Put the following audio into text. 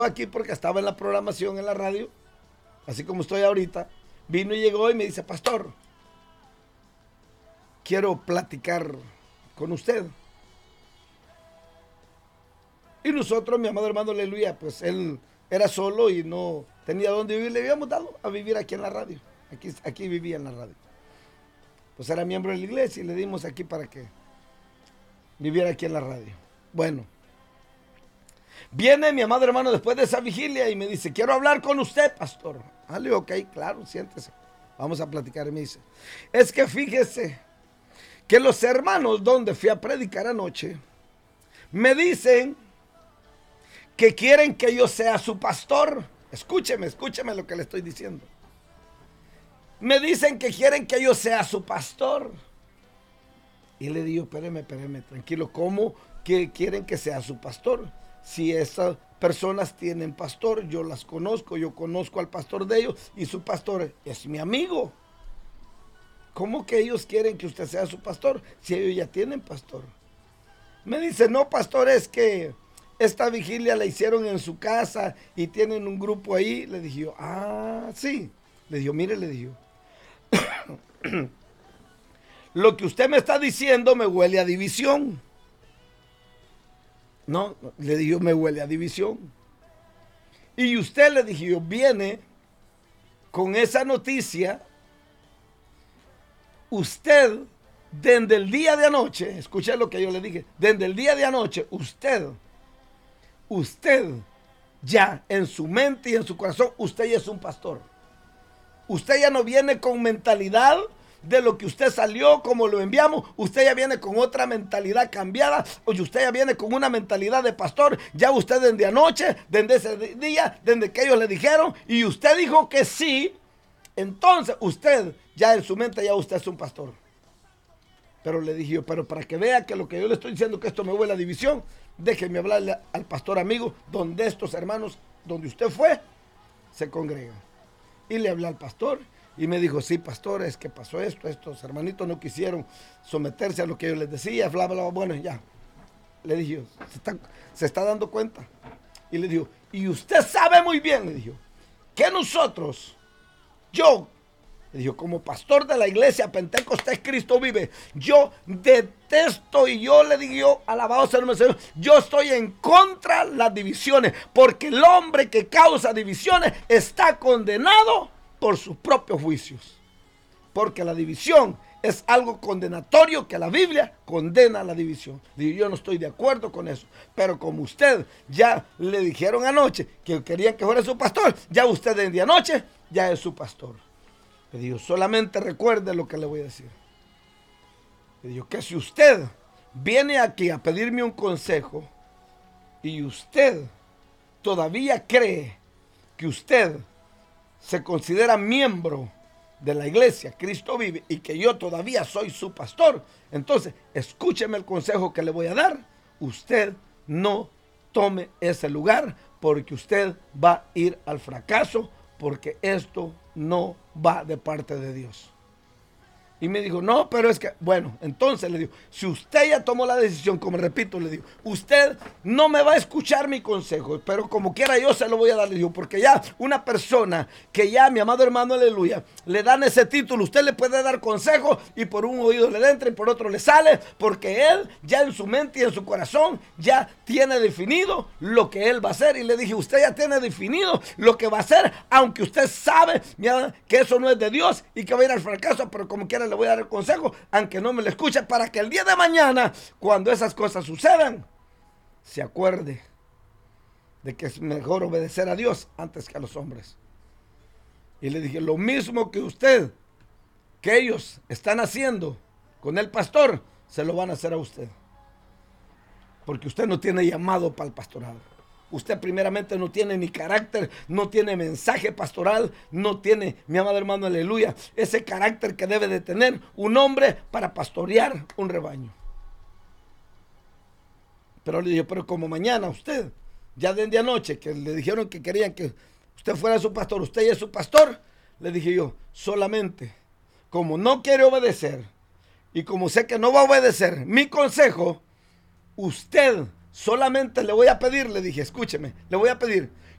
aquí porque estaba en la programación en la radio, así como estoy ahorita. Vino y llegó y me dice: pastor, quiero platicar con usted. Y nosotros, mi amado hermano, aleluya, pues él era solo y no tenía dónde vivir. Le habíamos dado a vivir aquí en la radio. Aquí vivía en la radio. Pues era miembro de la iglesia y le dimos aquí para que viviera aquí en la radio. Bueno, viene mi amado hermano después de esa vigilia y me dice: quiero hablar con usted, pastor. Dale, ok, claro, siéntese. Vamos a platicar. Y me dice: es que fíjese que los hermanos donde fui a predicar anoche me dicen que quieren que yo sea su pastor. Escúcheme lo que le estoy diciendo. Me dicen que quieren que yo sea su pastor. Y le digo: espéreme, tranquilo, ¿cómo que quieren que sea su pastor? Si esas personas tienen pastor, yo las conozco, yo conozco al pastor de ellos y su pastor es mi amigo. ¿Cómo que ellos quieren que usted sea su pastor si ellos ya tienen pastor? Me dice: no, pastor, es que esta vigilia la hicieron en su casa y tienen un grupo ahí. Le dije yo: ah, sí. Le digo: mire, le digo, lo que usted me está diciendo me huele a división. No, le digo, me huele a división. Y usted, le dije yo, viene con esa noticia. Usted, desde el día de anoche, escuché lo que yo le dije, desde el día de anoche, usted ya en su mente y en su corazón, usted ya es un pastor. Usted ya no viene con mentalidad de lo que usted salió, como lo enviamos. Usted ya viene con otra mentalidad cambiada. Oye, usted ya viene con una mentalidad de pastor. Ya usted desde anoche, desde ese día, desde que ellos le dijeron, y usted dijo que sí, entonces usted ya en su mente, ya usted es un pastor. Pero le dije yo: pero para que vea que lo que yo le estoy diciendo, que esto me huele a división, déjeme hablarle al pastor amigo, donde estos hermanos, donde usted fue, se congregan. Y le hablé al pastor y me dijo: sí, pastor, es que pasó esto, estos hermanitos no quisieron someterse a lo que yo les decía, bla, bla, bla. Bueno, ya. Le dije yo: se está dando cuenta. Y le digo: y usted sabe muy bien, le dijo, que nosotros, yo, le dijo, como pastor de la iglesia Pentecostés Cristo Vive, yo detesto, y yo le digo: alabado sea el Señor, yo estoy en contra de las divisiones, porque el hombre que causa divisiones está condenado por sus propios juicios, porque la división es algo condenatorio, que la Biblia condena la división. Digo, yo no estoy de acuerdo con eso, pero como usted ya le dijeron anoche que querían que fuera su pastor, ya usted desde anoche ya es su pastor. Le digo: solamente recuerde lo que le voy a decir. Le digo que si usted viene aquí a pedirme un consejo y usted todavía cree que usted se considera miembro de la iglesia Cristo Vive y que yo todavía soy su pastor, entonces escúcheme el consejo que le voy a dar. Usted no tome ese lugar, porque usted va a ir al fracaso, porque esto no va de parte de Dios. Y me dijo: no, pero es que, bueno, entonces le digo, si usted ya tomó la decisión, como repito, le digo, usted no me va a escuchar mi consejo, pero como quiera yo se lo voy a dar, le digo, porque ya una persona que ya, mi amado hermano, aleluya, le dan ese título, usted le puede dar consejo y por un oído le entra y por otro le sale, porque él ya en su mente y en su corazón ya tiene definido lo que él va a hacer. Y le dije: usted ya tiene definido lo que va a hacer, aunque usted sabe, mira, que eso no es de Dios y que va a ir al fracaso, pero como quiera le voy a dar el consejo, aunque no me lo escuche, para que el día de mañana, cuando esas cosas sucedan, se acuerde de que es mejor obedecer a Dios antes que a los hombres. Y le dije: lo mismo que usted, que ellos están haciendo con el pastor, se lo van a hacer a usted, porque usted no tiene llamado para el pastorado. Usted primeramente no tiene ni carácter, no tiene mensaje pastoral, no tiene, mi amado hermano, aleluya, ese carácter que debe de tener un hombre para pastorear un rebaño. Pero le dije: pero como mañana usted, ya desde anoche que le dijeron que querían que usted fuera su pastor, usted ya es su pastor, le dije yo: solamente, como no quiere obedecer y como sé que no va a obedecer mi consejo, usted solamente le voy a pedir, le dije, escúcheme, le voy a pedir